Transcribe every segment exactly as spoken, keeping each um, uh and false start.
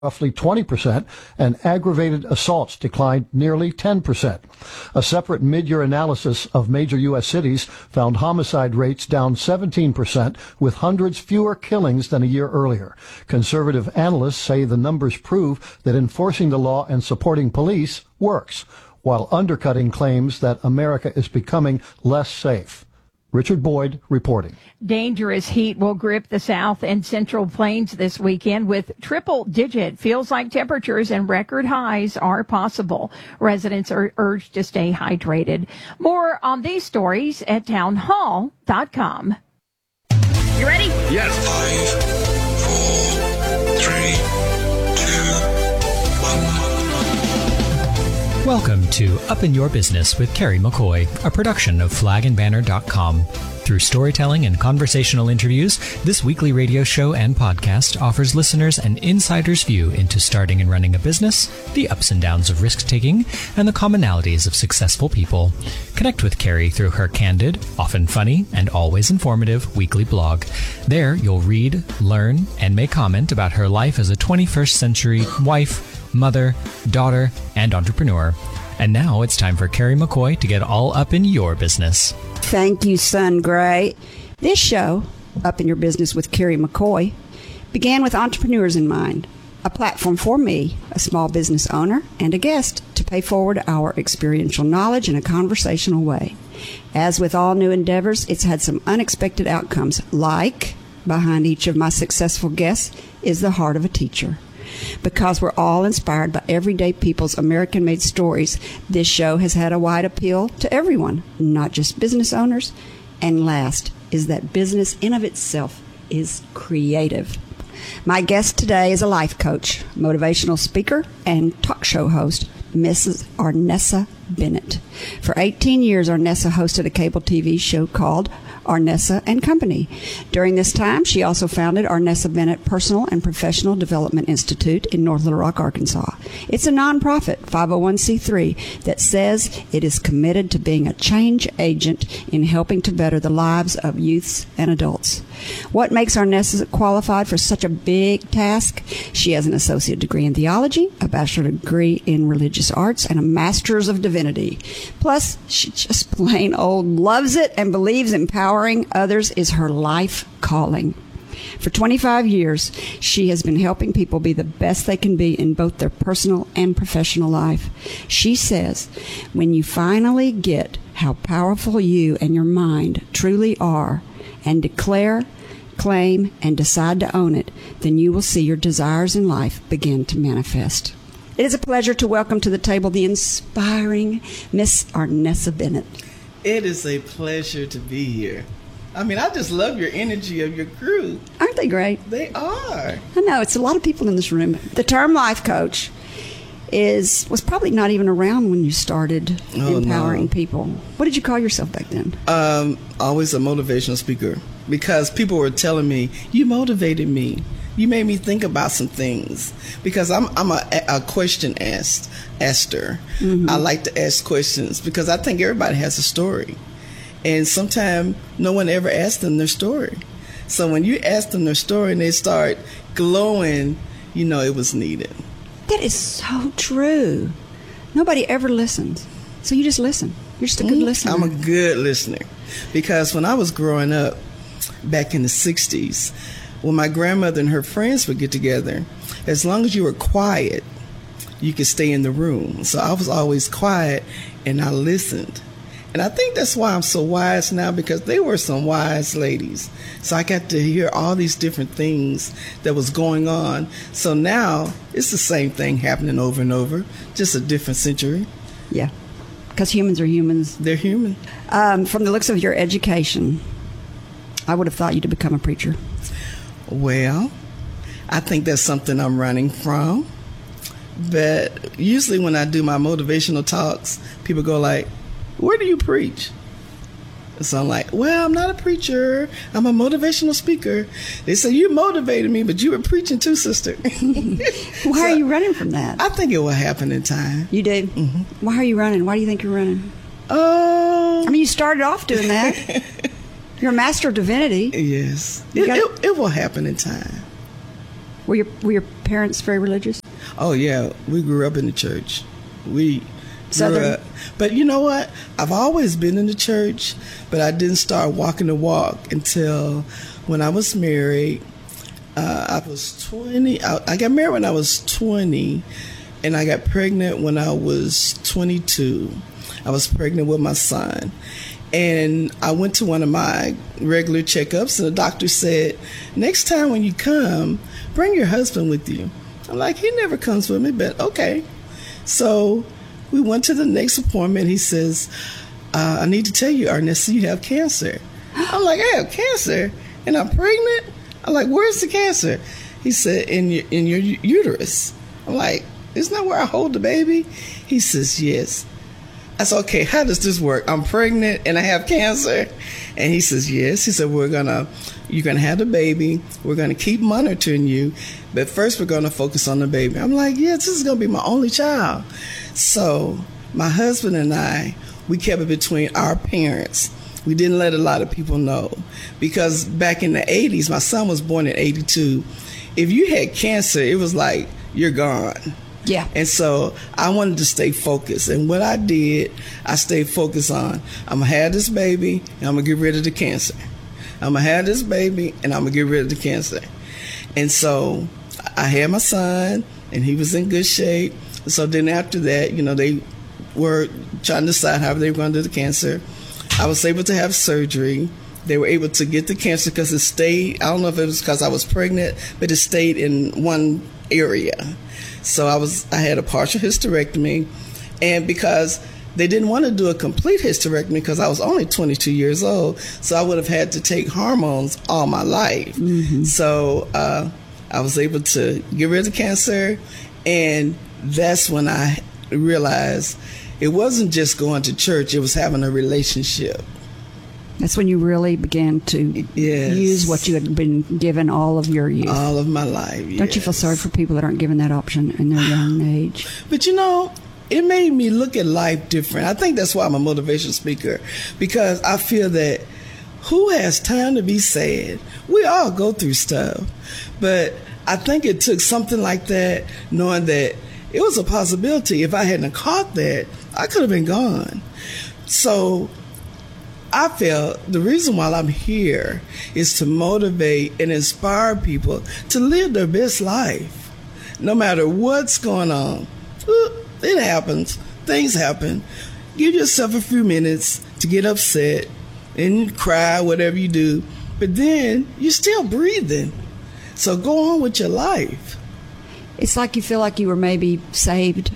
roughly twenty percent, and aggravated assaults declined nearly ten percent. A separate mid-year analysis of major U S cities found homicide rates down seventeen percent, with hundreds fewer killings than a year earlier. Conservative analysts say the numbers prove that enforcing the law and supporting police works, while undercutting claims that America is becoming less safe. Richard Boyd reporting. Dangerous heat will grip the South and Central Plains this weekend with triple-digit feels-like temperatures and record highs are possible. Residents are urged to stay hydrated. More on these stories at townhall dot com. You ready? Yes. Five, four, three, two, one. Welcome to Up in Your Business with Carrie McCoy, a production of flag and banner dot com. Through storytelling and conversational interviews, this weekly radio show and podcast offers listeners an insider's view into starting and running a business, the ups and downs of risk-taking, and the commonalities of successful people. Connect with Carrie through her candid, often funny, and always informative weekly blog. There, you'll read, learn, and make comment about her life as a twenty-first century wife, mother, daughter, and entrepreneur. And now it's time for Carrie McCoy to get all up in your business. Thank you, Son Gray. This show, Up in Your Business with Carrie McCoy, began with entrepreneurs in mind, a platform for me, a small business owner, and a guest to pay forward our experiential knowledge in a conversational way. As with all new endeavors, it's had some unexpected outcomes, like behind each of my successful guests is the heart of a teacher. Because we're all inspired by everyday people's American-made stories, this show has had a wide appeal to everyone, not just business owners. And last is that business in of itself is creative. My guest today is a life coach, motivational speaker, and talk show host, Missus Arnessa Bennett. For eighteen years, Arnessa hosted a cable T V show called Arnessa and Company. During this time, she also founded Arnessa Bennett Personal and Professional Development Institute in North Little Rock, Arkansas. It's a nonprofit five oh one c three that says it is committed to being a change agent in helping to better the lives of youths and adults. What makes Arnessa qualified for such a big task? She has an associate degree in theology, a bachelor degree in religious arts, and a master's of divinity. Plus, she just plain old loves it and believes empowering others is her life calling. For twenty-five years, she has been helping people be the best they can be in both their personal and professional life. She says, when you finally get how powerful you and your mind truly are and declare, claim, and decide to own it, then you will see your desires in life begin to manifest. It is a pleasure to welcome to the table the inspiring Miss Arnessa Bennett. It is a pleasure to be here. I mean, I just love your energy of your crew. Aren't they great? They are. I know, it's a lot of people in this room. The term life coach is was probably not even around when you started oh, empowering no. people. What did you call yourself back then? Um, always a motivational speaker, because people were telling me, you motivated me. You made me think about some things, because I'm I'm a, a question asked aster. Mm-hmm. I like to ask questions because I think everybody has a story, and sometimes no one ever asks them their story. So when you ask them their story and they start glowing, you know it was needed. That is so true. Nobody ever listens, so you just listen. You're just a good mm-hmm. listener. I'm a good listener, because when I was growing up back in the sixties. When my grandmother and her friends would get together, as long as you were quiet, you could stay in the room. So I was always quiet, and I listened. And I think that's why I'm so wise now, because they were some wise ladies. So I got to hear all these different things that was going on. So now it's the same thing happening over and over, just a different century. Yeah, because humans are humans. They're human. Um, from the looks of your education, I would have thought you to become a preacher. Well, I think that's something I'm running from. But usually when I do my motivational talks, people go like, where do you preach? So I'm like, well, I'm not a preacher. I'm a motivational speaker. They say, you motivated me, but you were preaching too, sister. Why so, are you running from that? I think it will happen in time. You do? Mm-hmm. Why are you running? Why do you think you're running? Oh. I mean, you started off doing that. You're a master of divinity. Yes. It, gotta, it, it will happen in time. Were your, were your parents very religious? Oh yeah, we grew up in the church. We grew Southern? up, but you know what? I've always been in the church, but I didn't start walking the walk until when I was married. Uh, I was twenty. I, I got married when I was twenty, and I got pregnant when I was twenty-two. I was pregnant with my son. And I went to one of my regular checkups, and the doctor said, next time when you come, bring your husband with you. I'm like, he never comes with me, but okay. So we went to the next appointment. He says, uh, I need to tell you, Arnessa, you have cancer. I'm like, I have cancer? And I'm pregnant? I'm like, where's the cancer? He said, in your, in your uterus. I'm like, isn't that where I hold the baby? He says, yes. I said, okay, how does this work? I'm pregnant and I have cancer. And he says, yes. He said, we're going to, you're going to have the baby. We're going to keep monitoring you. But first we're going to focus on the baby. I'm like, yes, this is going to be my only child. So my husband and I, we kept it between our parents. We didn't let a lot of people know. Because back in the eighties, my son was born in eighty-two. If you had cancer, it was like, you're gone. Yeah. And so I wanted to stay focused. And what I did, I stayed focused on, I'm going to have this baby and I'm going to get rid of the cancer. I'm going to have this baby and I'm going to get rid of the cancer. And so I had my son and he was in good shape. So then after that, you know, they were trying to decide how they were going to do the cancer. I was able to have surgery. They were able to get the cancer because it stayed, I don't know if it was because I was pregnant, but it stayed in one area. So I was, I had a partial hysterectomy, and because they didn't want to do a complete hysterectomy because I was only twenty-two years old, so I would have had to take hormones all my life. Mm-hmm. So uh, I was able to get rid of the cancer, and that's when I realized it wasn't just going to church, it was having a relationship. That's when you really began to yes. use what you had been given all of your youth. All of my life, yes. Don't you feel sorry for people that aren't given that option in their young age? But you know, it made me look at life different. I think that's why I'm a motivational speaker, because I feel that who has time to be sad? We all go through stuff. But I think it took something like that, knowing that it was a possibility. If I hadn't caught that, I could have been gone. So I felt the reason why I'm here is to motivate and inspire people to live their best life. No matter what's going on. It happens. Things happen. Give yourself a few minutes to get upset and cry, whatever you do. But then you're still breathing. So go on with your life. It's like you feel like you were maybe saved.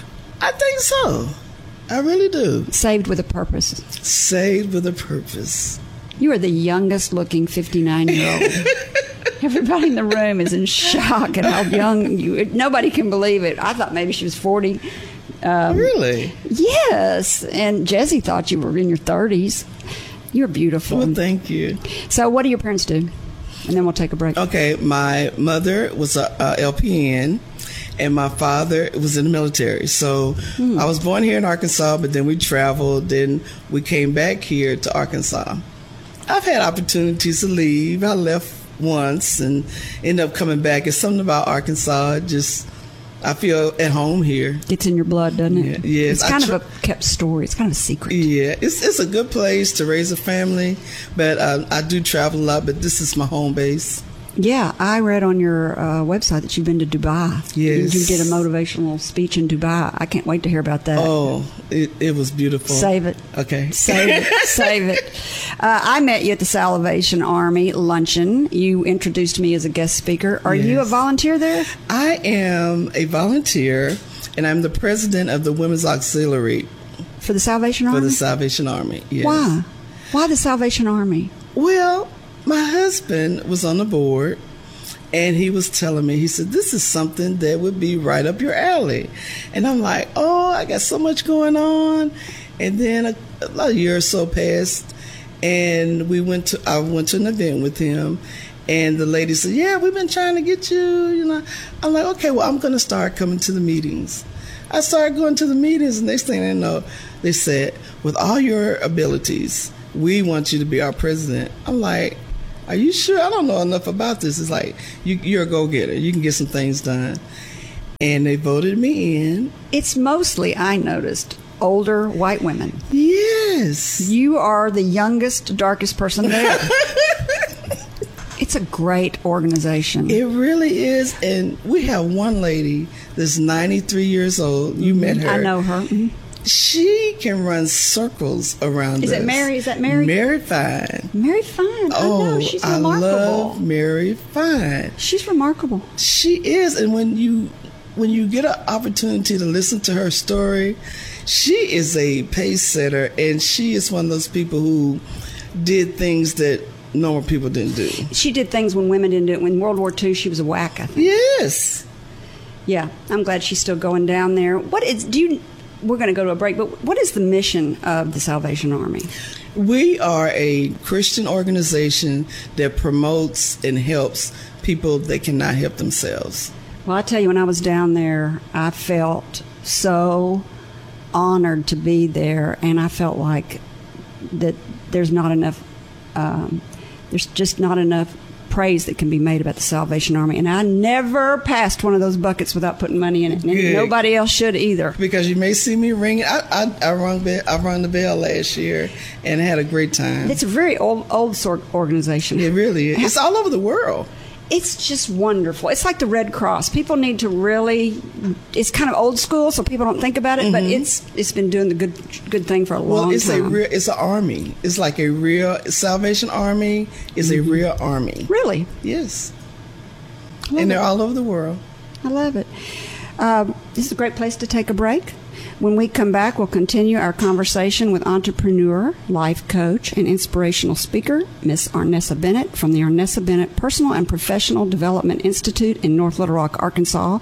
I think so. I really do. Saved with a purpose. Saved with a purpose. You are the youngest looking fifty-nine-year-old. Everybody in the room is in shock at how young you are. Nobody can believe it. I thought maybe she was forty. Um, really? Yes. And Jesse thought you were in your thirties. You're beautiful. Well, thank you. So what do your parents do? And then we'll take a break. Okay. My mother was a, a L P N. And my father was in the military. So hmm. I was born here in Arkansas, but then we traveled. Then we came back here to Arkansas. I've had opportunities to leave. I left once and ended up coming back. It's something about Arkansas. Just, I feel at home here. It's in your blood, doesn't it? Yeah, yes. It's kind tr- of a kept story. It's kind of a secret. Yeah, it's it's a good place to raise a family. But uh, I do travel a lot, but this is my home base. Yeah, I read on your uh, website that you've been to Dubai. Yes. You did a motivational speech in Dubai. I can't wait to hear about that. Oh, it, it was beautiful. Save it. Okay. Save it. Save it. Uh, I met you at the Salvation Army luncheon. You introduced me as a guest speaker. Are yes. you a volunteer there? I am a volunteer, and I'm the president of the Women's Auxiliary. For the Salvation Army? For the Salvation Army, yes. Why? Why the Salvation Army? Well, my husband was on the board, and he was telling me, he said, this is something that would be right up your alley. And I'm like, oh, I got so much going on. And then a, a year or so passed, and we went to, I went to an event with him, and the lady said, yeah, we've been trying to get you, you know. I'm like, okay, well, I'm going to start coming to the meetings. I started going to the meetings, and next thing I know, they said, with all your abilities, we want you to be our president. I'm like, are you sure? I don't know enough about this. It's like, you, you're a go-getter. You can get some things done. And they voted me in. It's mostly, I noticed, older white women. Yes. You are the youngest, darkest person there. It's a great organization. It really is. And we have one lady that's ninety-three years old. You met her. I know her. Mhm. She can run circles around Is us. it Mary? Is that Mary? Mary Fine. Mary Fine. Oh, I know. She's I remarkable. love Mary Fine. She's remarkable. She is. And when you when you get an opportunity to listen to her story, she is a pace setter, and she is one of those people who did things that normal people didn't do. She did things when women didn't do it. When World War Two, she was a whack, I think. Yes. Yeah, I'm glad she's still going down there. What is, do you, we're going to go to a break, but what is the mission of the Salvation Army? We are a Christian organization that promotes and helps people that cannot help themselves. Well, I tell you, when I was down there, I felt so honored to be there, and I felt like that there's not enough, um, there's just not enough praise that can be made about the Salvation Army. And I never passed one of those buckets without putting money in it, and Good. nobody else should either. Because you may see me ringing. I I, I rung be- I rung the bell last year and had a great time. It's a very old old sort of organization. It really is. It's all over the world. It's just wonderful. It's like the Red Cross. People need to really. It's kind of old school, so people don't think about it. Mm-hmm. But it's it's been doing the good good thing for a well, long it's time. a real. It's an army. It's like a real Salvation Army is mm-hmm. a real army. Really? Yes. Love and they're it. all over the world. I love it. Um, this is a great place to take a break. When we come back, we'll continue our conversation with entrepreneur, life coach, and inspirational speaker, Miss Arnessa Bennett from the Arnessa Bennett Personal and Professional Development Institute in North Little Rock, Arkansas.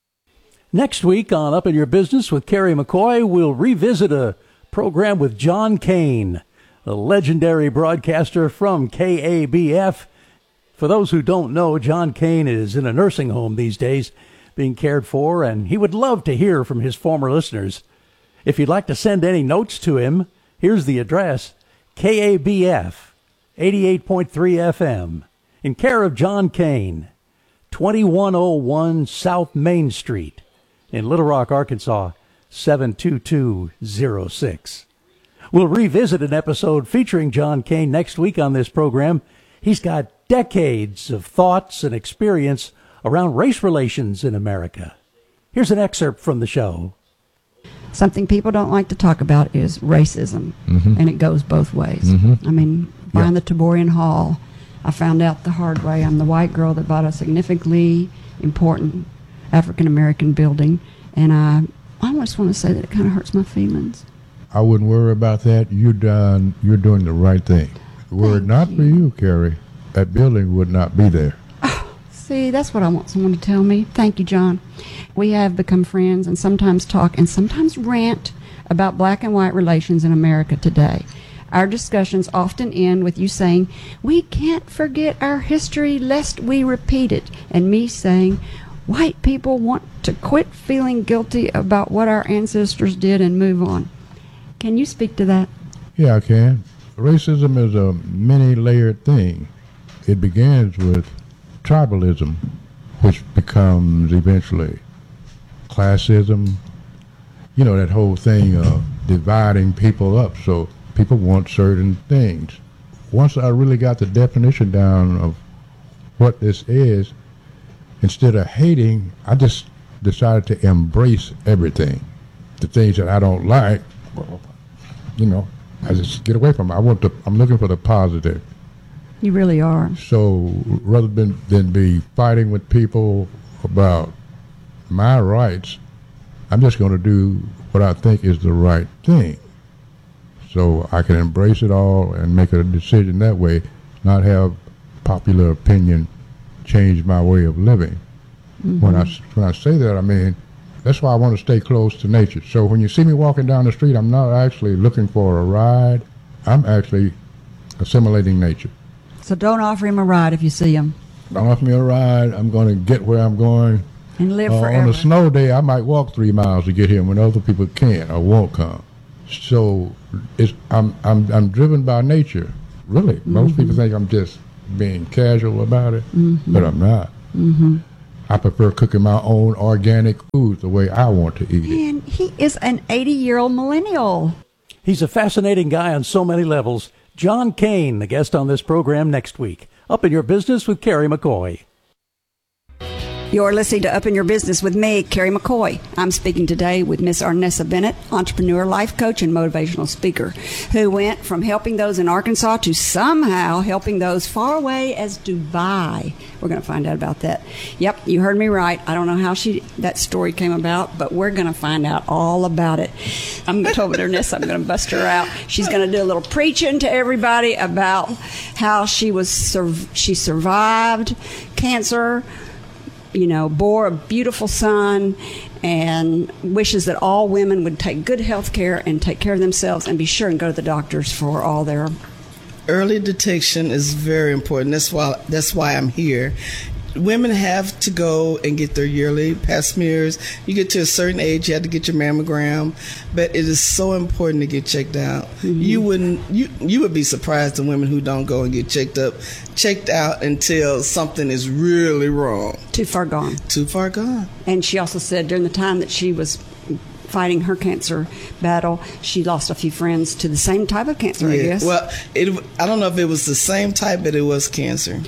Next week on Up in Your Business with Carrie McCoy, we'll revisit a program with John Kane, a legendary broadcaster from K A B F. For those who don't know, John Kane is in a nursing home these days, being cared for, and he would love to hear from his former listeners. If you'd like to send any notes to him, here's the address, K A B F, eighty-eight point three F M, in care of John Kane, twenty-one oh one South Main Street, in Little Rock, Arkansas, seven two two zero six. We'll revisit an episode featuring John Kane next week on this program. He's got decades of thoughts and experience around race relations in America. Here's an excerpt from the show. Something people don't like to talk about is racism, Mm-hmm. and it goes both ways. Mhm. I mean, buying Yeah. the Taborian Hall, I found out the hard way. I'm the white girl that bought a significantly important African-American building, and I, I almost want to say that it kind of hurts my feelings. I wouldn't worry about that. You're done. You're doing the right thing. Were it Thank not you. for you, Carrie, that building would not be there. See, that's what I want someone to tell me. Thank you, John. We have become friends and sometimes talk and sometimes rant about black and white relations in America today. Our discussions often end with you saying, "We can't forget our history lest we repeat it," and me saying, "White people want to quit feeling guilty about what our ancestors did and move on." Can you speak to that? Yeah, I can. Racism is a many-layered thing. It begins with tribalism, which becomes eventually classism. You know, that whole thing of dividing people up so people want certain things. Once I really got the definition down of what this is, instead of hating, I just decided to embrace everything. The things that I don't like, well, you know, I just get away from it. I want to, I'm looking for the positive. You really are. So rather than, than be fighting with people about my rights, I'm just going to do what I think is the right thing. So I can embrace it all and make a decision that way, not have popular opinion change my way of living. Mm-hmm. When I, when I say that, I mean, that's why I want to stay close to nature. So when you see me walking down the street, I'm not actually looking for a ride. I'm actually assimilating nature. So don't offer him a ride if you see him. Don't offer me a ride. I'm going to get where I'm going. And live Uh, forever. on a snow day, I might walk three miles to get here when other people can't or won't come. So it's, I'm, I'm, I'm driven by nature. Really, most Mm-hmm. people think I'm just being casual about it, mm-hmm. but I'm not. Mm-hmm. I prefer cooking my own organic foods the way I want to eat it. And he is an eighty-year-old millennial. He's a fascinating guy on so many levels. John Kane, the guest on this program next week. Up in Your Business with Carrie McCoy. You're listening to Up in Your Business with me, Carrie McCoy. I'm speaking today with Miss Arnessa Bennett, entrepreneur, life coach, and motivational speaker, who went from helping those in Arkansas to somehow helping those far away as Dubai. We're going to find out about that. Yep, you heard me right. I don't know how she that story came about, but we're going to find out all about it. I'm going to over there, Nessa. I'm going to bust her out. She's going to do a little preaching to everybody about how she was sur- she survived cancer, you know, bore a beautiful son, and wishes that all women would take good health care and take care of themselves and be sure and go to the doctors for all their... Early detection is very important. That's why, that's why I'm here. Women have to go and get their yearly pap smears. You get to a certain age, you have to get your mammogram, but it is so important to get checked out. Mm-hmm. You wouldn't, you you would be surprised the women who don't go and get checked up, checked out until something is really wrong. Too far gone. Too far gone. And she also said during the time that she was fighting her cancer battle, she lost a few friends to the same type of cancer, yeah. I guess. Well, it, I don't know if it was the same type, but it was cancer.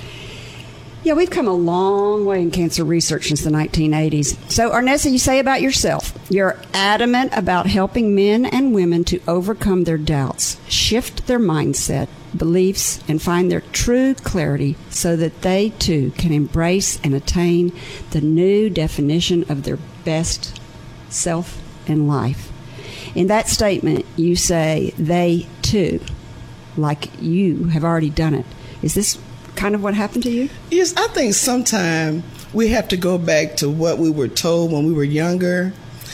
Yeah, we've come a long way in cancer research since the nineteen eighties. So, Arnessa, you say about yourself, you're adamant about helping men and women to overcome their doubts, shift their mindset, beliefs, and find their true clarity so that they, too, can embrace and attain the new definition of their best self in life. In that statement, you say, they, too, like you have already done it. Is this kind of what happened to you? Yes, I think sometimes we have to go back to what we were told when we were younger.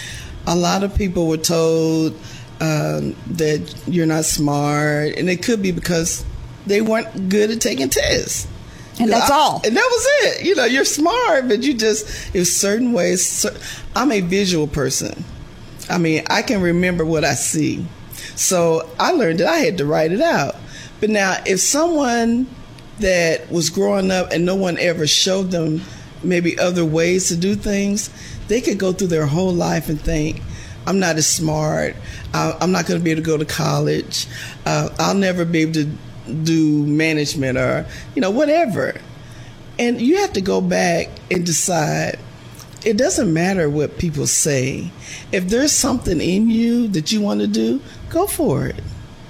A lot of people were told um, that you're not smart, and it could be because they weren't good at taking tests. And that's I, all. And that was it. You know, you're smart, but you just, in certain ways, I'm a visual person. I mean, I can remember what I see. So I learned that I had to write it out. But now, if someone that was growing up and no one ever showed them maybe other ways to do things, they could go through their whole life and think, I'm not as smart, I, I'm not going to be able to go to college, uh, I'll never be able to do management or, you know, whatever. And you have to go back and decide, it doesn't matter what people say. If there's something in you that you want to do, go for it.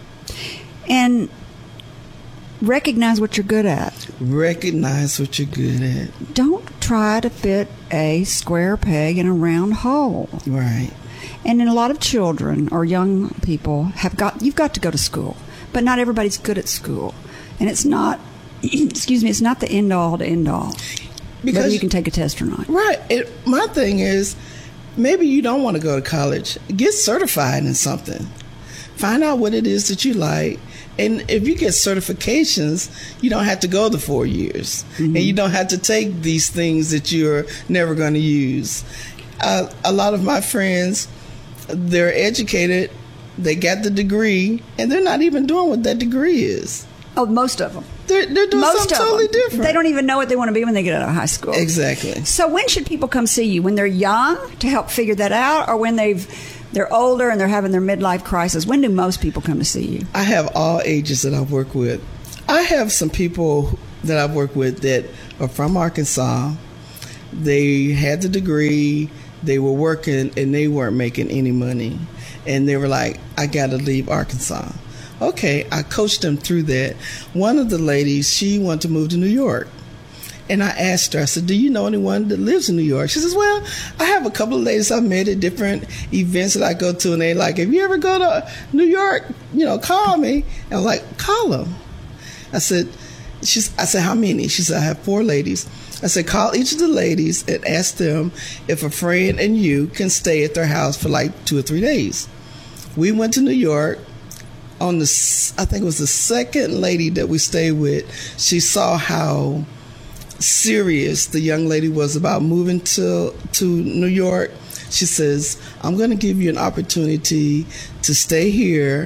And recognize what you're good at. Recognize what you're good at. Don't try to fit a square peg in a round hole. Right. And then a lot of children or young people have got, you've got to go to school, but not everybody's good at school. And it's not, excuse me, it's not the end all to end all. Because whether you can take a test or not. Right. It, my thing is, maybe you don't want to go to college. Get certified in something. Find out what it is that you like. And if you get certifications, you don't have to go the four years. Mm-hmm. And you don't have to take these things that you're never going to use. Uh, a lot of my friends, they're educated, they got the degree, and they're not even doing what that degree is. Oh, most of them. They're, they're doing most something totally different. They don't even know what they want to be when they get out of high school. Exactly. So when should people come see you? When they're young to help figure that out, or when they've they're older and they're having their midlife crisis? When do most people come to see you? I have all ages that I work with. I have some people that I've worked with that are from Arkansas. They had the degree, they were working, and they weren't making any money. And they were like, I got to leave Arkansas. Okay, I coached them through that. One of the ladies, she wanted to move to New York. And I asked her, I said, do you know anyone that lives in New York? She says, well, I have a couple of ladies I've met at different events that I go to, and they like, if you ever go to New York, you know, call me. And I'm like, call them. I said, she's, I said, how many? She said, I have four ladies. I said, call each of the ladies and ask them if a friend and you can stay at their house for like two or three days. We went to New York. On the, I think it was the second lady that we stayed with, she saw how serious the young lady was about moving to to New York. She says, I'm going to give you an opportunity to stay here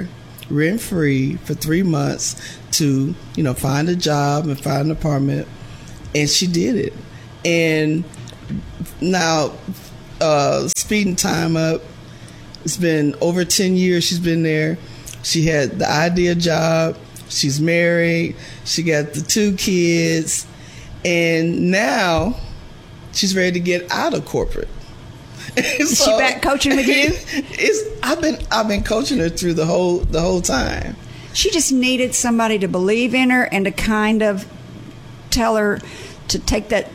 rent free for three months to, you know, find a job and find an apartment. And she did it. And now, uh, speeding time up, it's been over ten years she's been there. She had the ideal job. She's married. She got the two kids. And now she's ready to get out of corporate. Is so, she back coaching with you? It's, I've been I've been coaching her through the whole the whole time. She just needed somebody to believe in her and to kind of tell her to take that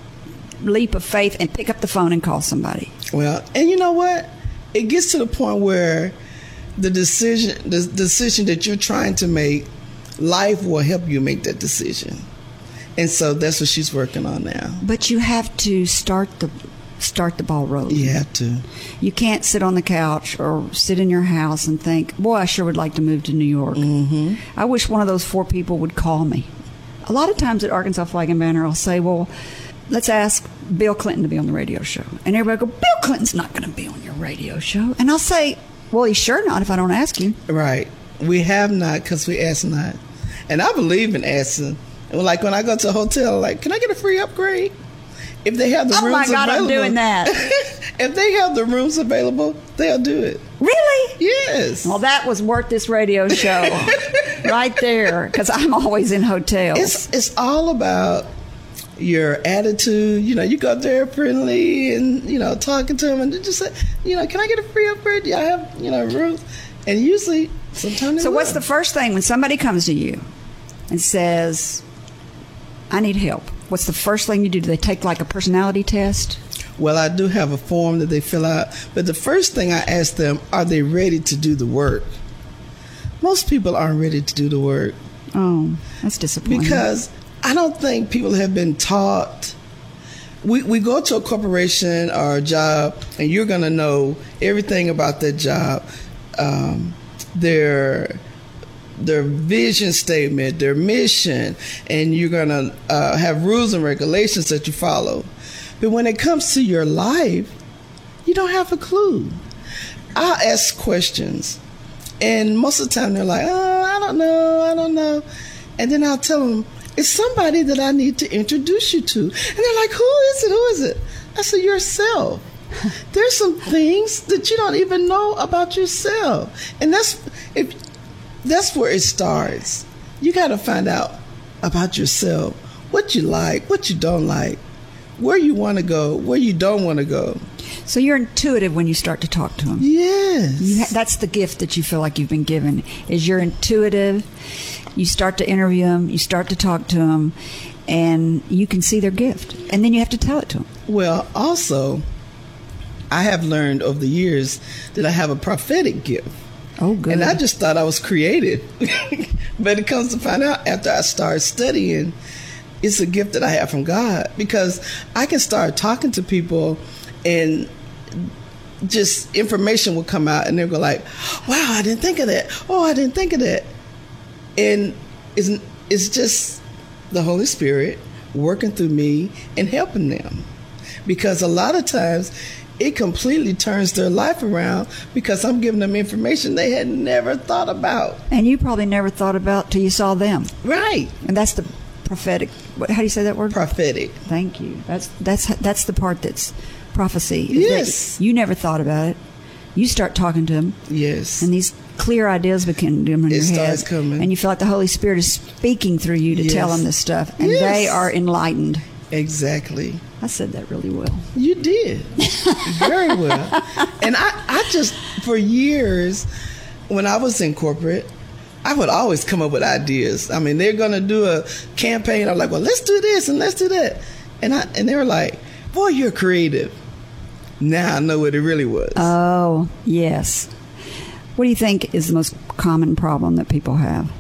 leap of faith and pick up the phone and call somebody. Well, and you know what? It gets to the point where the decision the decision that you're trying to make, life will help you make that decision. And so that's what she's working on now. But you have to start the start the ball rolling. You have to. You can't sit on the couch or sit in your house and think, boy, I sure would like to move to New York. Mm-hmm. I wish one of those four people would call me. A lot of times at Arkansas Flag and Banner, I'll say, well, let's ask Bill Clinton to be on the radio show. And everybody will go, Bill Clinton's not going to be on your radio show. And I'll say, well, he's sure not if I don't ask him. Right. We have not because we ask not. And I believe in asking. Like when I go to a hotel, like, can I get a free upgrade? If they have the oh rooms my God, available. I'm doing that. If they have the rooms available, they'll do it. Really? Yes. Well, that was worth this radio show right there, because I'm always in hotels. It's it's all about your attitude. You know, you go there friendly and, you know, talking to them and just say, you know, can I get a free upgrade? Do I have, you know, rooms? And usually, sometimes. So they what's will. the first thing when somebody comes to you and says, I need help? What's the first thing you do? Do they take like a personality test? Well, I do have a form that they fill out. But the first thing I ask them, are they ready to do the work? Most people aren't ready to do the work. Oh, that's disappointing. Because I don't think people have been taught. We, we go to a corporation or a job, and you're going to know everything about that job. Um, their their vision statement, their mission, and you're going to uh, have rules and regulations that you follow. But when it comes to your life, you don't have a clue. I'll ask questions, and most of the time they're like, oh, I don't know, I don't know. And then I'll tell them, it's somebody that I need to introduce you to. And they're like, who is it, who is it? I said, yourself. There's some things that you don't even know about yourself. And that's if that's where it starts. You got to find out about yourself, what you like, what you don't like, where you want to go, where you don't want to go. So you're intuitive when you start to talk to them. Yes. You ha- that's the gift that you feel like you've been given, is you're intuitive. You start to interview them, you start to talk to them, and you can see their gift. And then you have to tell it to them. Well, also, I have learned over the years that I have a prophetic gift. Oh, good. And I just thought I was creative. But it comes to find out after I started studying, it's a gift that I have from God. Because I can start talking to people and just information will come out and they'll go like, wow, I didn't think of that. Oh, I didn't think of that. And it's, it's just the Holy Spirit working through me and helping them. Because a lot of times it completely turns their life around because I'm giving them information they had never thought about. And you probably never thought about till you saw them. Right. And that's the prophetic. What, how do you say that word? Prophetic. Thank you. That's that's that's the part that's prophecy. Yes. That you never thought about it. You start talking to them. Yes. And these clear ideas begin to come in It your head. starts coming. And you feel like the Holy Spirit is speaking through you to Yes. tell them this stuff. And Yes. they are enlightened. Exactly. I said that really well. You did. Very well. And I, I just, for years, when I was in corporate, I would always come up with ideas. I mean, they're going to do a campaign. I'm like, well, let's do this and let's do that. And I, and they were like, boy, you're creative. Now I know what it really was. Oh, yes. What do you think is the most common problem that people have?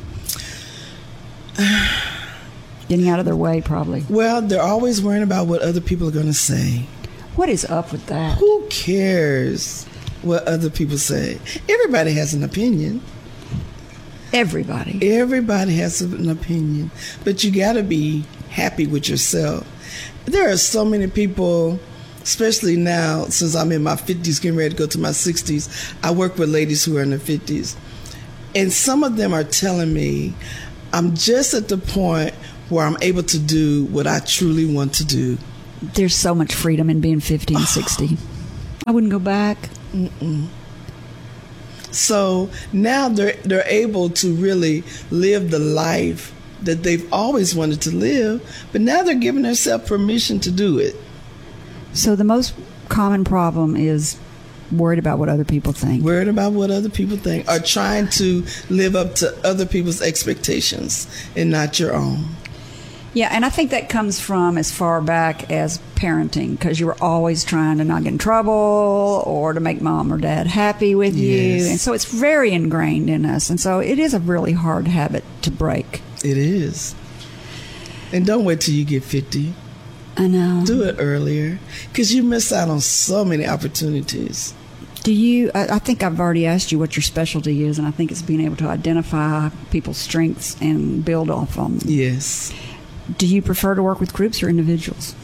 Getting out of their way, probably. Well, they're always worrying about what other people are going to say. What is up with that? Who cares what other people say? Everybody has an opinion. Everybody. Everybody has an opinion. But you got to be happy with yourself. There are so many people, especially now, since I'm in my fifties, getting ready to go to my sixties, I work with ladies who are in their fifties. And some of them are telling me I'm just at the point where I'm able to do what I truly want to do. There's so much freedom in being fifty and sixty. I wouldn't go back. Mm-mm. So now they're they're able to really live the life that they've always wanted to live, but now they're giving themselves permission to do it. So the most common problem is worried about what other people think. Worried about what other people think, or trying to live up to other people's expectations and not your own. Yeah, and I think that comes from as far back as parenting, because you were always trying to not get in trouble or to make mom or dad happy with you. Yes. And so it's very ingrained in us. And so it is a really hard habit to break. It is. And don't wait till you get fifty. I know. Do it earlier, because you miss out on so many opportunities. Do you, I, I think I've already asked you what your specialty is, and I think it's being able to identify people's strengths and build off on them. Yes. Do you prefer to work with groups or individuals?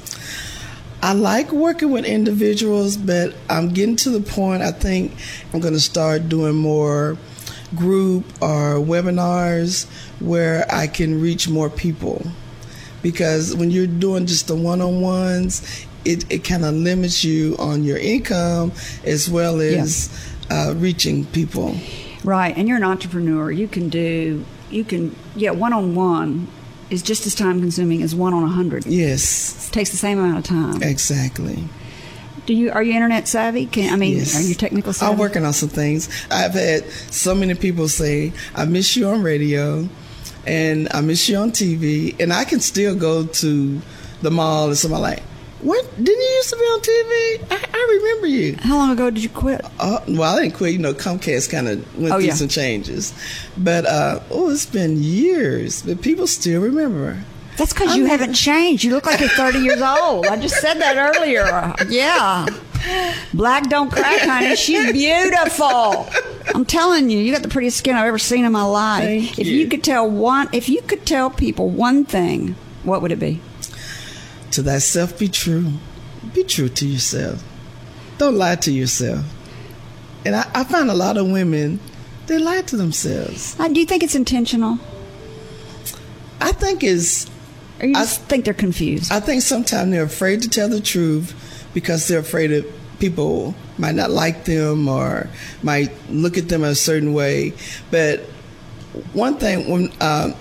I like working with individuals, but I'm getting to the point, I think I'm going to start doing more group or webinars where I can reach more people. Because when you're doing just the one-on-ones, it, it kind of limits you on your income as well as yeah. uh, reaching people. Right, and you're an entrepreneur. You can do, you can, yeah, one-on-one is just as time-consuming as one on a hundred. Yes. It takes the same amount of time. Exactly. Do you, are you internet savvy? Can, I mean, yes. Are you technical savvy? I'm working on some things. I've had so many people say, I miss you on radio, and I miss you on T V, and I can still go to the mall and somebody like, what? Didn't you used to be on T V? I, I remember you. How long ago did you quit? Uh, well, I didn't quit. You know, Comcast kind of went oh, through yeah. some changes. But, uh, oh, it's been years, but people still remember. That's because you haven't changed. You look like you're thirty years old. I just said that earlier. Yeah. Black don't crack, honey. She's beautiful. I'm telling you, you got the prettiest skin I've ever seen in my life. Thank if you. you could tell one, if you could tell people one thing, what would it be? To thyself be true. Be true to yourself. Don't lie to yourself. And I, I find a lot of women, they lie to themselves. Uh, do you think it's intentional? I think it's... Or you just I, think they're confused? I think sometimes they're afraid to tell the truth because they're afraid that people might not like them or might look at them a certain way. But one thing, when uh,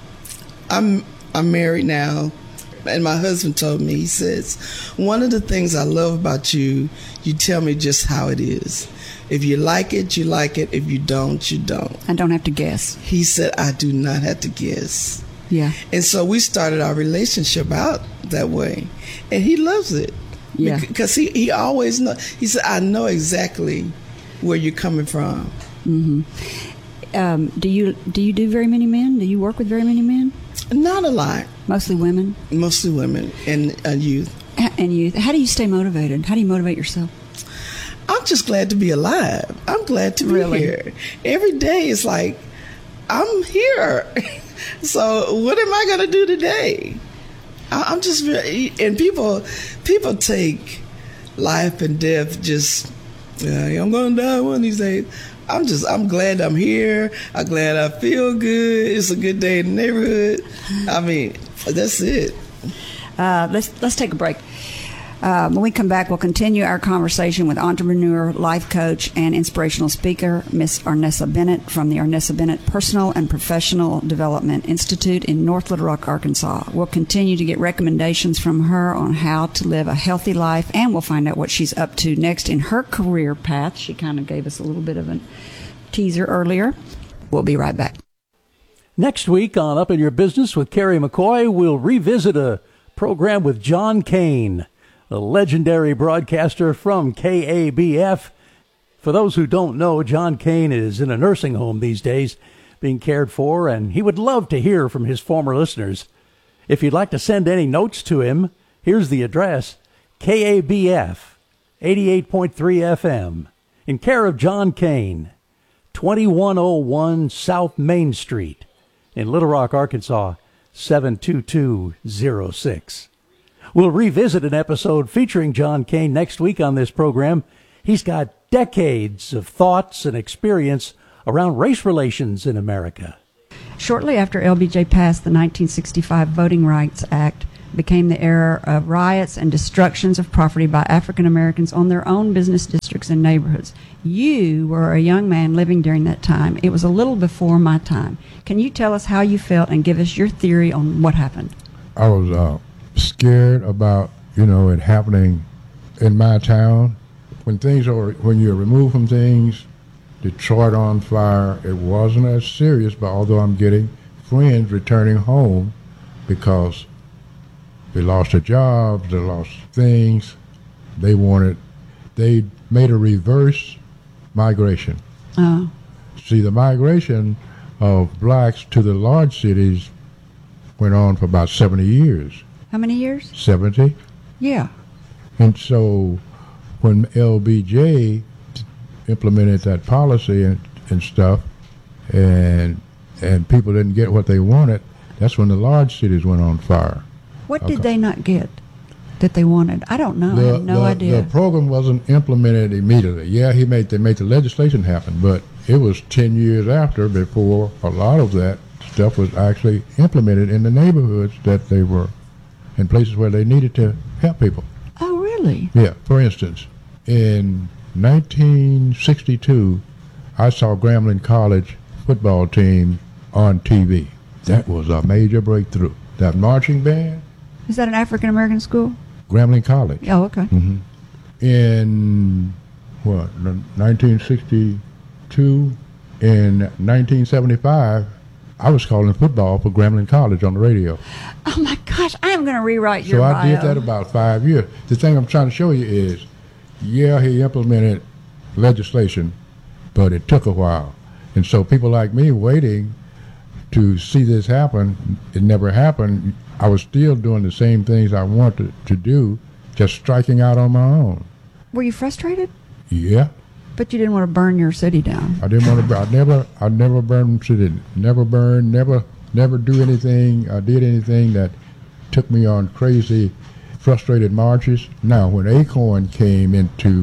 I'm I'm married now, and my husband told me, he says, one of the things I love about you, you tell me just how it is. If you like it, you like it. If you don't, you don't. I don't have to guess. He said, I do not have to guess. Yeah. And so we started our relationship out that way. And he loves it. Yeah. Because he, he always knows. He said, I know exactly where you're coming from. Mm-hmm. Um, do you do you do very many men? Do you work with very many men? Not a lot. Mostly women? Mostly women and uh, youth. And youth. How do you stay motivated? How do you motivate yourself? I'm just glad to be alive. I'm glad to be really? here. Every day is like, I'm here. So what am I going to do today? I, I'm just really, and people, people take life and death just, yeah, I'm going to die one of these days. I'm just, I'm glad I'm here. I'm glad I feel good. It's a good day in the neighborhood. I mean, that's it. Uh, let's let's take a break. Uh, when we come back, we'll continue our conversation with entrepreneur, life coach, and inspirational speaker, Miss Arnessa Bennett from the Arnessa Bennett Personal and Professional Development Institute in North Little Rock, Arkansas. We'll continue to get recommendations from her on how to live a healthy life, and we'll find out what she's up to next in her career path. She kind of gave us a little bit of a teaser earlier. We'll be right back. Next week on Up in Your Business with Carrie McCoy, we'll revisit a program with John Kane, the legendary broadcaster from K A B F. For those who don't know, John Kane is in a nursing home these days being cared for, and he would love to hear from his former listeners. If you'd like to send any notes to him, here's the address, K A B F, eighty-eight point three F M, in care of John Kane, twenty-one oh one South Main Street, in Little Rock, Arkansas, seven two two zero six. We'll revisit an episode featuring John Kane next week on this program. He's got decades of thoughts and experience around race relations in America. Shortly after L B J passed the nineteen sixty-five Voting Rights Act, became the era of riots and destructions of property by African Americans on their own business districts and neighborhoods. You were a young man living during that time. It was a little before my time. Can you tell us how you felt and give us your theory on what happened? I was uh, scared about, you know, it happening in my town. When things are, when you're removed from things, Detroit on fire, it wasn't as serious, but although I'm getting friends returning home because they lost their jobs, they lost things, they wanted, they made a reverse migration. Oh. See, the migration of blacks to the large cities went on for about seventy years. How many years? seventy. Yeah. And so when L B J t- implemented that policy and, and stuff, and and people didn't get what they wanted, that's when the large cities went on fire. What Okay. did they not get that they wanted? I don't know. I The, have no the, idea. the program wasn't implemented immediately. Yeah, he made they made the legislation happen, but it was ten years after before a lot of that stuff was actually implemented in the neighborhoods that they were in places where they needed to help people. Oh, really? Yeah, for instance, in nineteen sixty-two, I saw Grambling College football team on T V. That was a major breakthrough. That marching band, Is that an African American school? Grambling College. Oh, okay. hmm In what, nineteen sixty-two, in nineteen seventy-five, I was calling football for Grambling College on the radio. Oh my gosh, I am going to rewrite your So I bio. did that about five years. The thing I'm trying to show you is, yeah, he implemented legislation, but it took a while. And so people like me waiting to see this happen, it never happened. I was still doing the same things I wanted to do, just striking out on my own. Were you frustrated? Yeah. But you didn't want to burn your city down. I didn't want to. I never. I never burned city. Never burn. Never. Never do anything. I did anything that took me on crazy, frustrated marches. Now, when Acorn came into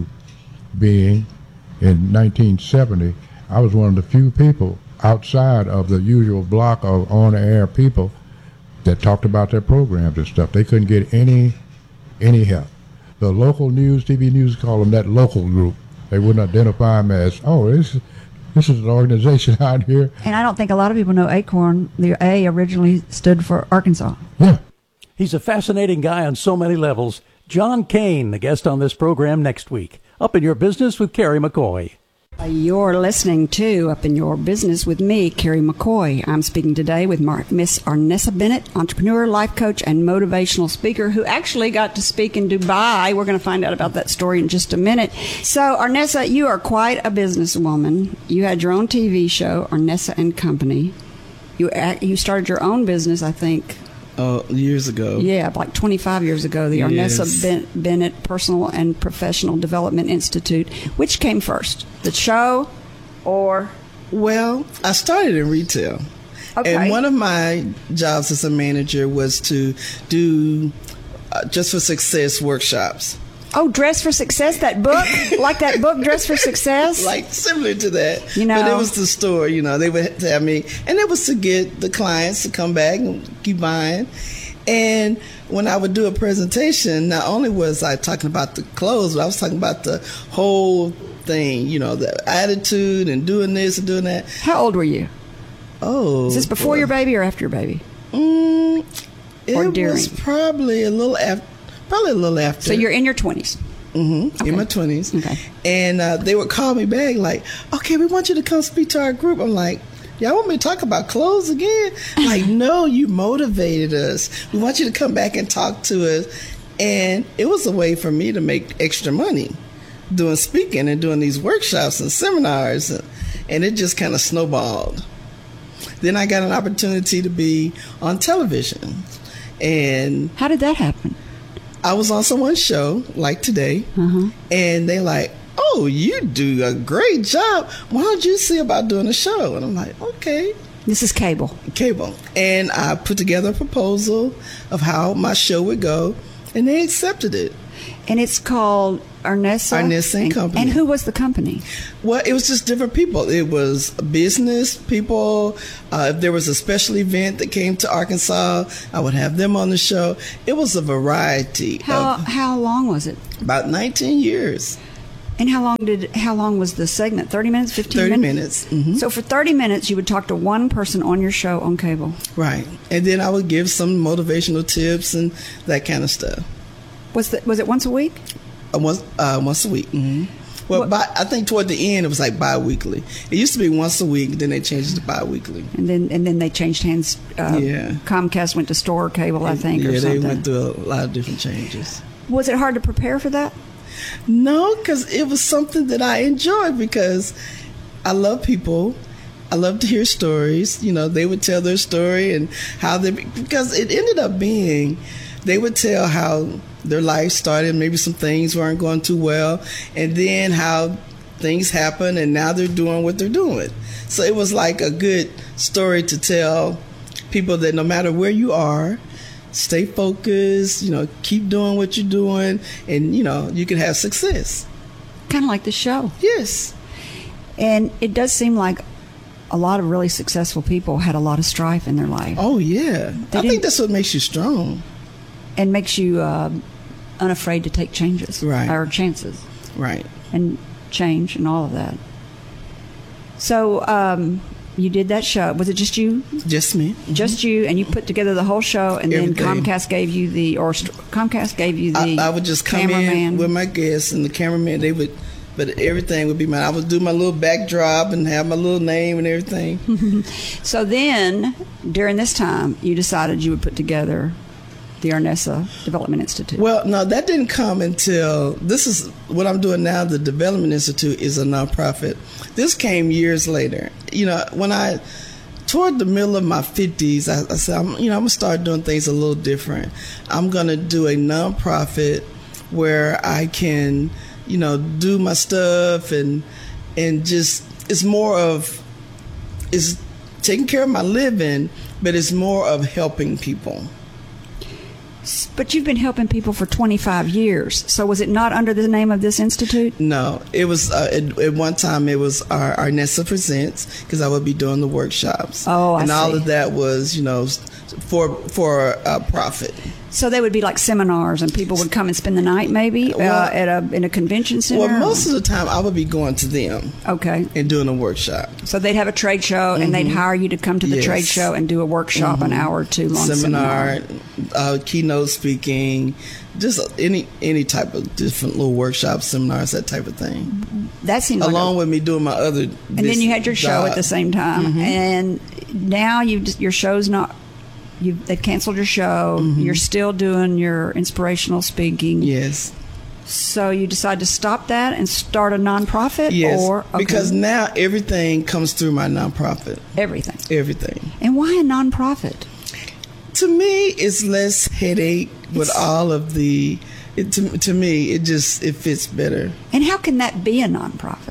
being in nineteen seventy, I was one of the few people outside of the usual block of on-air people that talked about their programs and stuff. They couldn't get any any help. The local news, T V news, call them that local group. They wouldn't identify them as, oh, this, this is an organization out here. And I don't think a lot of people know Acorn. The A originally stood for Arkansas. Yeah. He's a fascinating guy on so many levels. John Kane, the guest on this program next week. Up in Your Business with Carrie McCoy. You're listening to Up in Your Business with me, Carrie McCoy. I'm speaking today with Mar- Miss Arnessa Bennett, entrepreneur, life coach, and motivational speaker who actually got to speak in Dubai. We're going to find out about that story in just a minute. So, Arnessa, you are quite a businesswoman. You had your own T V show, Arnessa and Company. You act, you started your own business, I think. Oh, years ago. Yeah, like twenty-five years ago, the Yes. Arnessa Ben- Bennett Personal and Professional Development Institute. Which came first, the show or? Well, I started in retail. Okay. And one of my jobs as a manager was to do uh, Just for Success workshops. Oh, Dress for Success, that book? Like that book, Dress for Success? Like similar to that. You know. But it was the store, you know, they would have me. And it was to get the clients to come back and keep buying. And when I would do a presentation, not only was I talking about the clothes, but I was talking about the whole thing, you know, the attitude and doing this and doing that. How old were you? Oh. Is this before boy. your baby or after your baby? Mm, it Or during? was probably a little after. Probably a little after. So you're in your twenties. Mm-hmm. Okay. In my twenties. Okay. And uh, they would call me back like, okay, we want you to come speak to our group. I'm like, y'all want me to talk about clothes again? Like, no, you motivated us. We want you to come back and talk to us. And it was a way for me to make extra money doing speaking and doing these workshops and seminars. And, and it just kind of snowballed. Then I got an opportunity to be on television. And How did that happen? I was on someone's show, like today, Uh-huh. and they like, oh, you do a great job. Why don't you see about doing a show? And I'm like, okay. This is cable. Cable. And I put together a proposal of how my show would go, and they accepted it. And it's called Arnessa? Arnessa and Company. And who was the company? Well, it was just different people. It was business people. Uh, if there was a special event that came to Arkansas, I would have them on the show. It was a variety. How of how long was it? about nineteen years. And how long did how long was the segment? thirty minutes, fifteen thirty minutes? minutes. Mm-hmm. So for thirty minutes you would talk to one person on your show on cable. Right. And then I would give some motivational tips and that kind of stuff. Was the, was it once a week? Uh, once uh, once a week. Mm-hmm. Well, What- by, I think toward the end it was like bi-weekly. It used to be once a week, then they changed it to bi-weekly. And then and then they changed hands. Uh, Yeah. Comcast went to store cable, I think, yeah, or they something. went through a lot of different changes. Was it hard to prepare for that? No, because it was something that I enjoyed because I love people. I love to hear stories. You know, they would tell their story and how they, because it ended up being, they would tell how their life started, maybe some things weren't going too well, and then how things happened and now they're doing what they're doing. So it was like a good story to tell people that no matter where you are, stay focused, you know, keep doing what you're doing, and, you know, you can have success. Kind of like the show. Yes. And it does seem like a lot of really successful people had a lot of strife in their life. Oh, yeah. They I didn't- think that's what makes you strong. And makes you uh, unafraid to take changes. Right. Or chances. Right. And change and all of that. So um, you did that show. Was it just you? Just me. Just you, and you put together the whole show, and then Everything. Comcast gave you the, or st- Comcast gave you the I, I would just come cameraman. in with my guests and the cameraman. They would, but everything would be mine. I would do my little backdrop and have my little name and everything. So then, during this time, you decided you would put together the Arnessa Development Institute. Well, no, that didn't come until, this is what I'm doing now. The Development Institute is a nonprofit. This came years later. You know, when I, toward the middle of my fifties, I, I said, I'm, you know, I'm going to start doing things a little different. I'm going to do a nonprofit where I can, you know, do my stuff and, and just, it's more of, it's taking care of my living, but it's more of helping people. But you've been helping people for twenty-five years. So was it not under the name of this institute? No, it was uh, at, at one time. It was our Arnessa Presents, because I would be doing the workshops. Oh, I and all see. of that was, you know, for for uh, profit. So they would be like seminars, and people would come and spend the night, maybe Well- uh, at a in a convention center. Well, most of the time I would be going to them okay. and doing a workshop, So they'd have a trade show, and they'd hire you to come to the Yes. trade show and do a workshop, an hour or two long seminar, seminar. uh, keynote speaking, just any any type of different little workshops, seminars, that type of thing. That seemed like Along a, with me doing my other, and then you had your show at the same time, and now you just your show's not. You they've canceled your show. You're still doing your inspirational speaking. Yes. So you decide to stop that and start a nonprofit, Yes, or okay, because now everything comes through my nonprofit. everything. Everything. And why a nonprofit? To me, it's less headache with It's- all of the. It, to, to me, it just it fits better. And how can that be a nonprofit?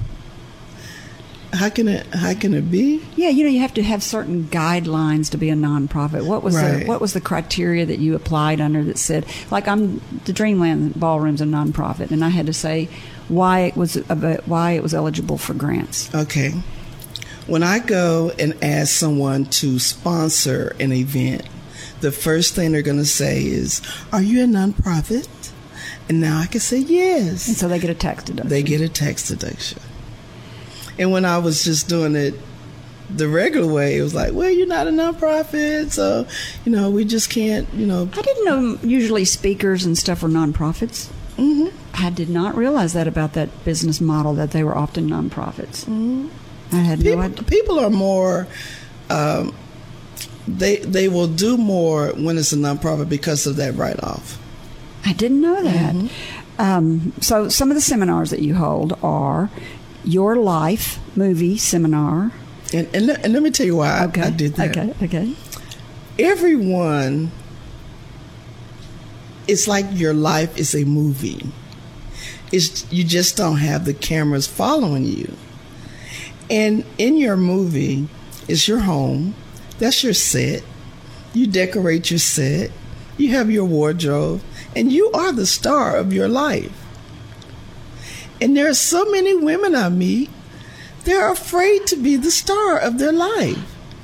How can it? How can it be? Yeah, you know, you have to have certain guidelines to be a nonprofit. What was the Right. what was the criteria that you applied under that said, like, I'm the Dreamland Ballroom's a nonprofit, and I had to say why it was about, why it was eligible for grants. Okay. When I go and ask someone to sponsor an event, the first thing they're going to say is, "Are you a nonprofit?" And now I can say yes. And so they get a tax deduction. They get a tax deduction. And when I was just doing it the regular way, it was like, well, you're not a nonprofit, so, you know, we just can't, you know. I didn't know usually speakers and stuff were nonprofits. Mm-hmm. I did not realize that about that business model, that they were often nonprofits. Mm-hmm. I had no People, idea. people are more, um, they they will do more when it's a nonprofit because of that write-off. I didn't know that. Mm-hmm. Um, so some of the seminars that you hold are Your Life movie seminar. And, and, let, and let me tell you why Okay. I, I did that. Okay. Okay. Everyone, it's like your life is a movie. It's, you just don't have the cameras following you. And in your movie, it's your home. That's your set. You decorate your set. You have your wardrobe. And you are the star of your life. And there are so many women I meet, they're afraid to be the star of their life.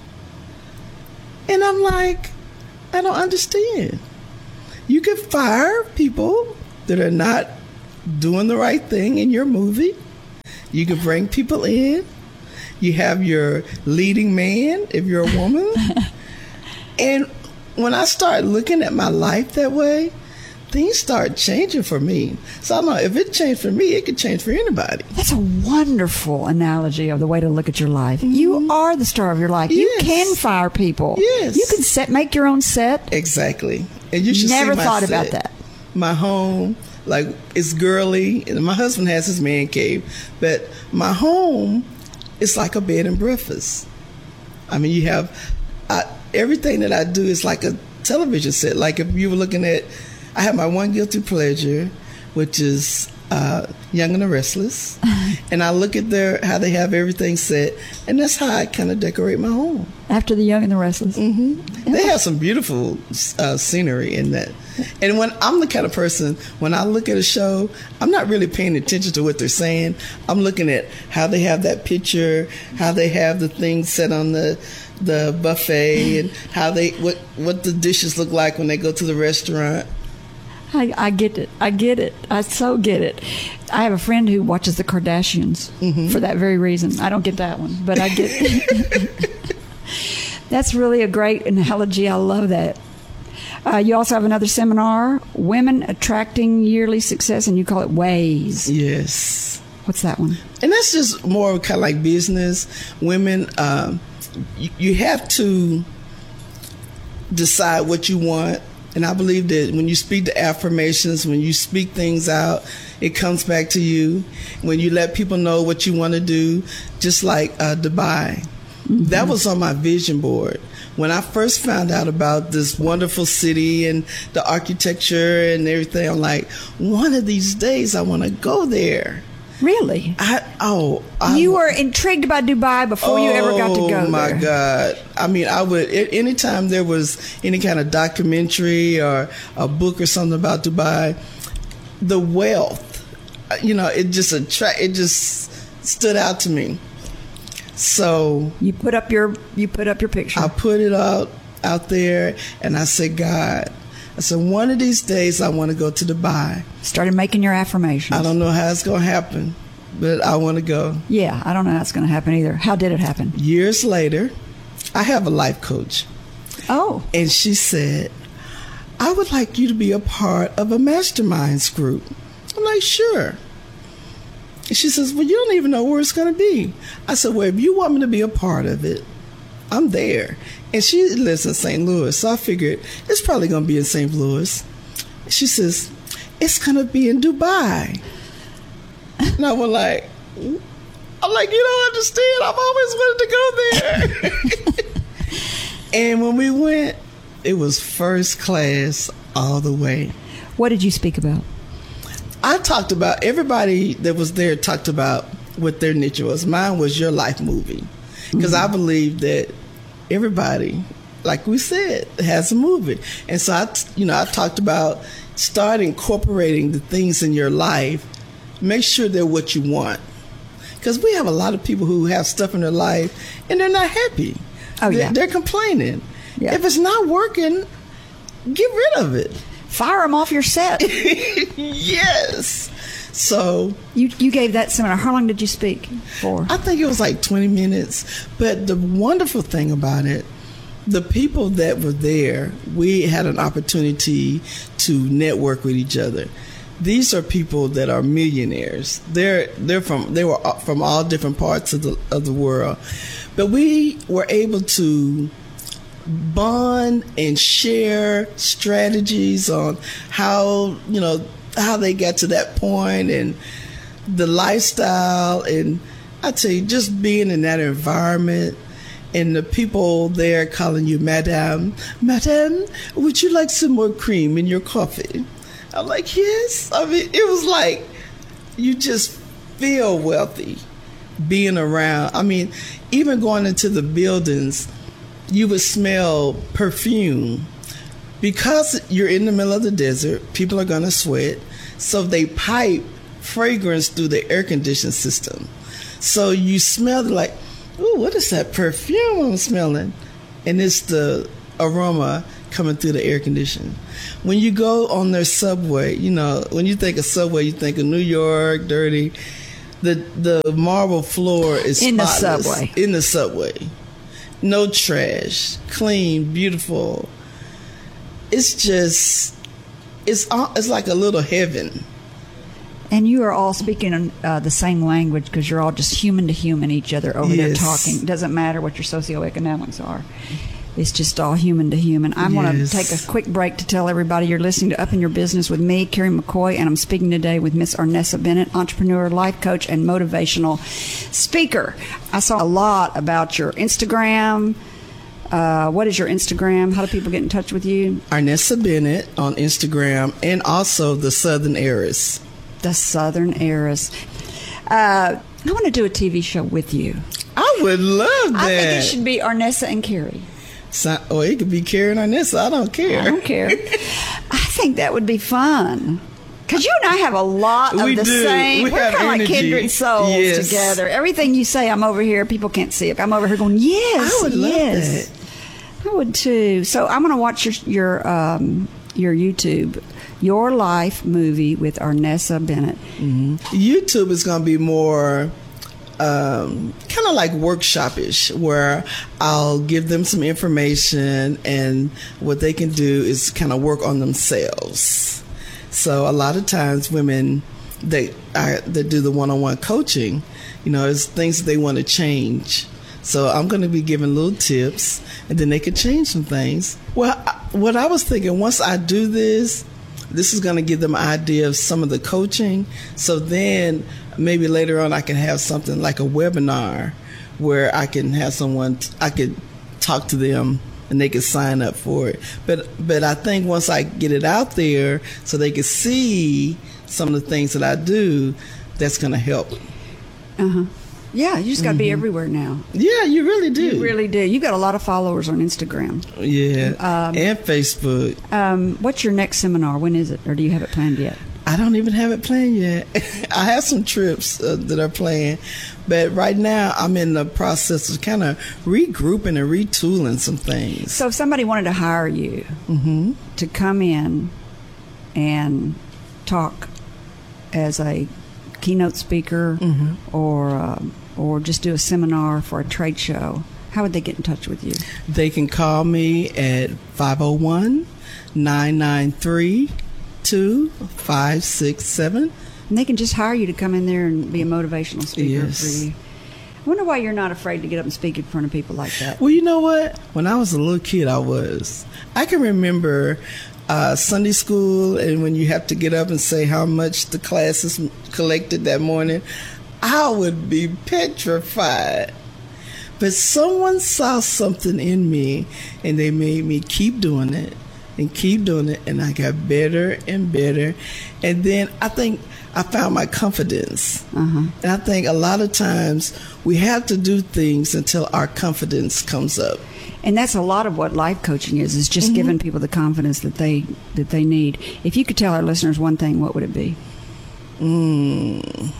And I'm like, I don't understand. You can fire people that are not doing the right thing in your movie. You can bring people in. You have your leading man if you're a woman. And when I start looking at my life that way, things start changing for me. So I know if it changed for me, it could change for anybody. That's a wonderful analogy of the way to look at your life. Mm-hmm. You are the star of your life. Yes. You can fire people. Yes. You can set, make your own set. Exactly. And you should Never see my thought set. about that. My home, like, it's girly. And my husband has his man cave. But my home is like a bed and breakfast. I mean, you have... I, everything that I do is like a television set. Like if you were looking at... I have my one guilty pleasure, which is uh, Young and the Restless. And I look at their how they have everything set. And that's how I kind of decorate my home. After the Young and the Restless. Mm-hmm. Yeah. They have some beautiful uh, scenery in that. And when I'm the kind of person, when I look at a show, I'm not really paying attention to what they're saying. I'm looking at how they have that picture, how they have the things set on the the buffet, and how they what what the dishes look like when they go to the restaurant. I, I get it. I get it. I so get it. I have a friend who watches the Kardashians mm-hmm. for that very reason. I don't get that one, but I get it. That's really a great analogy. I love that. Uh, you also have another seminar, Women Attracting Yearly Success, and you call it Ways. Yes. What's that one? And that's just more kind of like business. Women, um, you, you have to decide what you want. And I believe that when you speak the affirmations, when you speak things out, it comes back to you. When you let people know what you want to do, just like uh, Dubai. Mm-hmm. That was on my vision board. When I first found out about this wonderful city and the architecture and everything, I'm like, one of these days I want to go there. Really? I, oh, I, you were intrigued by Dubai before oh, you ever got to go there. Oh my God! I mean, I would anytime there was any kind of documentary or a book or something about Dubai, the wealth, you know, it just attract, it just stood out to me. So you put up your you put up your picture. I put it out out there, and I said, God. I said, one of these days I want to go to Dubai. Started making your affirmations. I don't know how it's going to happen, but I want to go. Yeah, I don't know how it's going to happen either. How did it happen? Years later, I have a life coach. Oh. And she said, I would like you to be a part of a masterminds group. I'm like, sure. And she says, well, you don't even know where it's going to be. I said, well, if you want me to be a part of it, I'm there. And she lives in Saint Louis, so I figured it's probably going to be in Saint Louis. She says, it's going to be in Dubai. And I was like, I'm like, you don't understand. I've always wanted to go there. And when we went, it was first class all the way. What did you speak about? I talked about, everybody that was there talked about what their niche was. Mine was your life movie. Because mm-hmm. I believe that everybody, like we said, has a movie. And so I, you know, I talked about start incorporating the things in your life. Make sure they're what you want. Because we have a lot of people who have stuff in their life and they're not happy. Oh, they're, yeah. They're complaining. Yeah. If it's not working, get rid of it. Fire them off your set. Yes. So you you gave that seminar. How long did you speak for? I think it was like twenty minutes. But the wonderful thing about it, the people that were there, we had an opportunity to network with each other. These are people that are millionaires. They're they're from they were from all different parts of the of the world. But we were able to bond and share strategies on how, you know, how they got to that point and the lifestyle. And I tell you, just being in that environment and the people there calling you Madame, Madame, would you like some more cream in your coffee? I'm like, yes. I mean, it was like you just feel wealthy being around. I mean, even going into the buildings, you would smell perfume. because you're in the middle of the desert, people are going to sweat. So they pipe fragrance through the air conditioning system. So you smell like, ooh, what is that perfume I'm smelling? And it's the aroma coming through the air conditioning. When you go on their subway, you know, when you think of subway, you think of New York, dirty. The the marble floor is in the spotless. subway. In the subway. No trash, clean, beautiful. It's just, it's it's like a little heaven. And you are all speaking uh, the same language because you're all just human to human each other over there Yes. talking. It doesn't matter what your socioeconomics are. It's just all human to human. I want to Yes. take a quick break to tell everybody you're listening to Up in Your Business with me, Carrie McCoy, and I'm speaking today with Miss Arnessa Bennett, entrepreneur, life coach, and motivational speaker. I saw a lot about your Instagram. Uh, what is your Instagram? How do people get in touch with you? Arnessa Bennett on Instagram, and also the Southern Heiress. The Southern Heiress. Uh, I want to do a T V show with you. I would love that. I think it should be Arnessa and Carrie. So, or it could be Carrie and Arnessa. I don't care. I don't care. I think that would be fun. Because you and I have a lot of We the do. same. We We're have kind of like energy. kindred souls Yes. together. Everything you say, I'm over here. People can't see it. I'm over here going, yes, I would love yes. that. I would too. So I'm going to watch your your um, your YouTube, Your Life movie with Arnessa Bennett. YouTube is going to be more um, kind of like workshop-ish, where I'll give them some information, and what they can do is kind of work on themselves. So a lot of times women that, I, that do the one-on-one coaching, you know, it's things that they want to change. So I'm going to be giving little tips, and then they can change some things. Well, I, what I was thinking, once I do this, this is going to give them an idea of some of the coaching. So then maybe later on I can have something like a webinar where I can have someone, I could talk to them and they can sign up for it. But but I think once I get it out there so they can see some of the things that I do, that's going to help. Uh-huh. Yeah, you just got to be everywhere now. Yeah, you really do. You really do. You got a lot of followers on Instagram. Yeah, Um, and Facebook. Um, what's your next seminar? When is it? Or do you have it planned yet? I don't even have it planned yet. I have some trips uh, that are planned, but right now I'm in the process of kind of regrouping and retooling some things. So if somebody wanted to hire you Mm-hmm. to come in and talk as a keynote speaker Mm-hmm. or um, or just do a seminar for a trade show, how would they get in touch with you? They can call me at five oh one, nine nine three, two five six seven. And they can just hire you to come in there and be a motivational speaker Yes. for you. I wonder why you're not afraid to get up and speak in front of people like that. Well, you know what? When I was a little kid, I was. I can remember uh, Sunday school, and when you have to get up and say how much the classes collected that morning, I would be petrified. But someone saw something in me, and they made me keep doing it and keep doing it, and I got better and better. And then I think I found my confidence. Uh-huh. And I think a lot of times we have to do things until our confidence comes up. And that's a lot of what life coaching is, is just Mm-hmm. giving people the confidence that they that they need. If you could tell our listeners one thing, what would it be? Mm.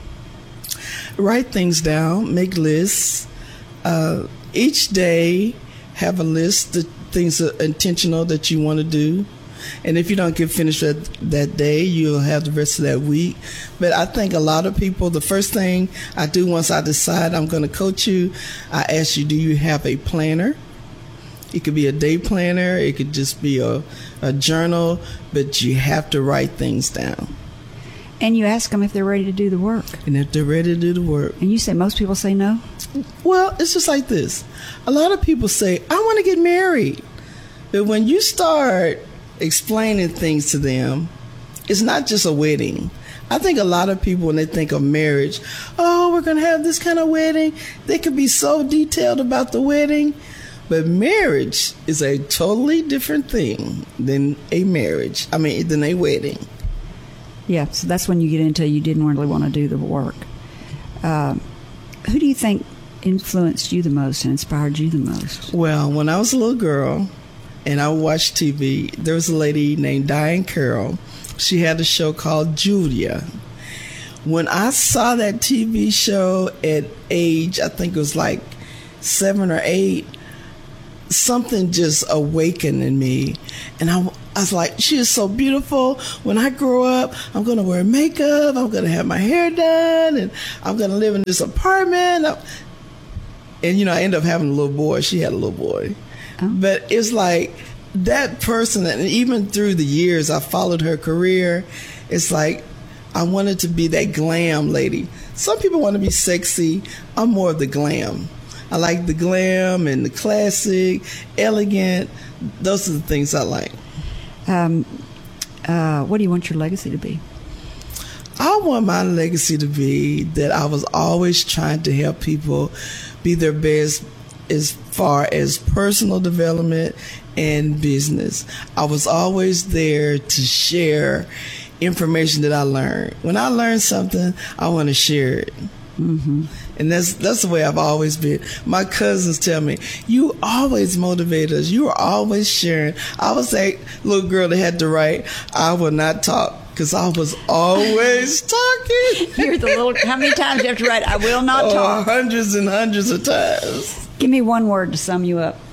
Write things down, make lists. Uh, each day, have a list of things that are intentional that you want to do. And if you don't get finished that, that day, you'll have the rest of that week. But I think a lot of people, the first thing I do once I decide I'm going to coach you, I ask you, do you have a planner? It could be a day planner. It could just be a, a journal. But you have to write things down. And you ask them if they're ready to do the work. And if they're ready to do the work. And you say most people say no? Well, it's just like this. A lot of people say, I want to get married. But when you start explaining things to them, it's not just a wedding. I think a lot of people, when they think of marriage, oh, we're going to have this kind of wedding. They could be so detailed about the wedding. But marriage is a totally different thing than a marriage. I mean, than a wedding. Yeah, so that's when you get into you didn't really want to do the work. Uh, who do you think influenced you the most and inspired you the most? Well, when I was a little girl, and I watched T V. There was a lady named Diane Carroll. She had a show called Julia. When I saw that T V show at age, I think it was like seven or eight, something just awakened in me. And I, I was like, she is so beautiful. When I grow up, I'm going to wear makeup. I'm going to have my hair done. And I'm going to live in this apartment. And, you know, I ended up having a little boy. She had a little boy. Oh. But it's like that person, and even through the years I followed her career, it's like I wanted to be that glam lady. Some people want to be sexy. I'm more of the glam. I like the glam and the classic, elegant. Those are the things I like. Um, uh, what do you want your legacy to be? I want my legacy to be that I was always trying to help people be their best as far as personal development and business. I was always there to share information that I learned. When I learn something, I want to share it. Mm-hmm. And that's that's the way I've always been. My cousins tell me, you always motivate us. You are always sharing. I was that little girl that had to write, I will not talk, because I was always talking. You're the little, how many times do you have to write, I will not oh, talk? Hundreds and hundreds of times. Give me one word to sum you up.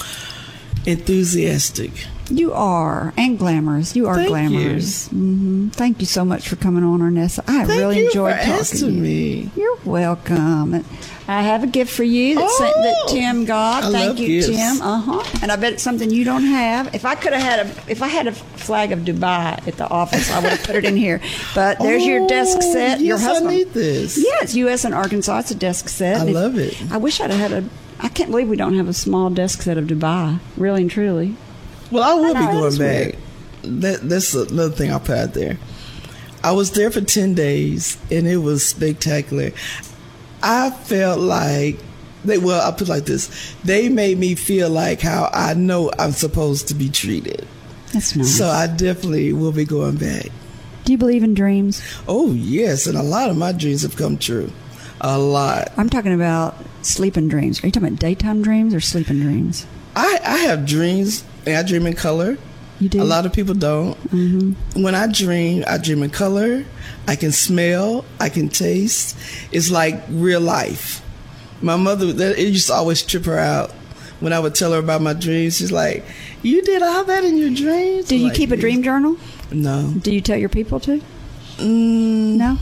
Enthusiastic. You are, and glamorous. You are Thank glamorous. You. Mm-hmm. Thank you so much for coming on, Ernessa. I Thank really you enjoyed for talking asking to you. me. You're welcome. I have a gift for you that, oh, that Tim got. I Thank love you, gifts. Tim. Uh huh. And I bet it's something you don't have. If I could have had a, if I had a flag of Dubai at the office, I would have put it in here. But there's oh, your desk set. Yes, your husband. I need this. Yeah, it's U S and Arkansas. It's a desk set. I If- love it. I wish I'd have had a. I can't believe we don't have a small desk set of Dubai. Really and truly. Well, I will I be know, going that's back. That, that's another thing I'll put out there. I was there for ten days, and it was spectacular. I felt like, they. well, I'll put it like this. They made me feel like how I know I'm supposed to be treated. That's nice. So I definitely will be going back. Do you believe in dreams? Oh, yes, and a lot of my dreams have come true. A lot. I'm talking about sleeping dreams. Are you talking about daytime dreams or sleeping dreams? I, I have dreams, and I dream in color. You do? A lot of people don't. Mm-hmm. When I dream, I dream in color. I can smell. I can taste. It's like real life. My mother, that, it used to always trip her out when I would tell her about my dreams. She's like, you did all that in your dreams? Do you like, keep a yes. dream journal? No. Do you tell your people to? Mm, No?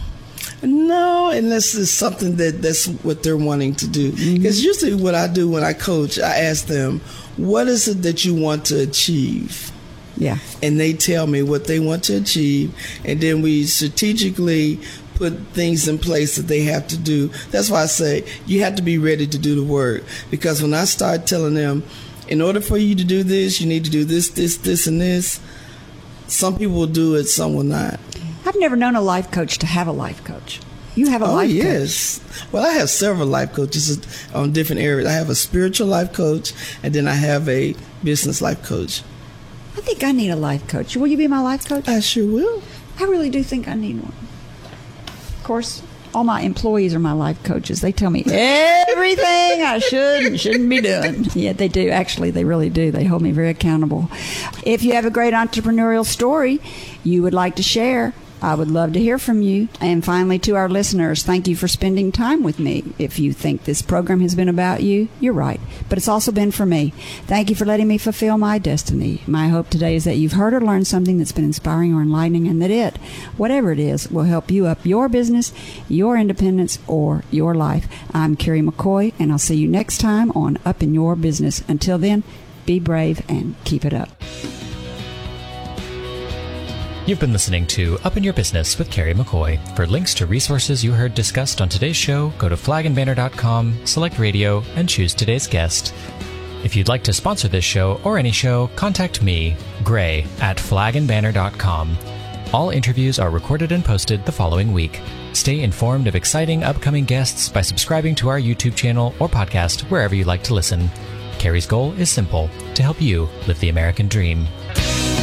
No, unless it's something that that's what they're wanting to do. Because mm-hmm. usually what I do when I coach, I ask them, what is it that you want to achieve? Yeah. And they tell me what they want to achieve, and then we strategically put things in place that they have to do. That's why I say you have to be ready to do the work, because when I start telling them, in order for you to do this, you need to do this, this, this, and this, some people will do it, some will not. I've never known a life coach to have a life coach. You have a oh, life yes. coach. Well, I have several life coaches on different areas. I have a spiritual life coach, and then I have a business life coach. I think I need a life coach. Will you be my life coach? I sure will. I really do think I need one. Of course, all my employees are my life coaches. They tell me everything I should and shouldn't be doing. Yeah, they do. Actually, they really do. They hold me very accountable. If you have a great entrepreneurial story you would like to share, I would love to hear from you. And finally, to our listeners, thank you for spending time with me. If you think this program has been about you, you're right. But it's also been for me. Thank you for letting me fulfill my destiny. My hope today is that you've heard or learned something that's been inspiring or enlightening, and that it, whatever it is, will help you up your business, your independence, or your life. I'm Carrie McCoy, and I'll see you next time on Up in Your Business. Until then, be brave and keep it up. You've been listening to Up in Your Business with Carrie McCoy. For links to resources you heard discussed on today's show, go to flag and banner dot com, select radio, and choose today's guest. If you'd like to sponsor this show or any show, contact me, Gray, at flag and banner dot com. All interviews are recorded and posted the following week. Stay informed of exciting upcoming guests by subscribing to our YouTube channel or podcast wherever you like to listen. Carrie's goal is simple: to help you live the American dream.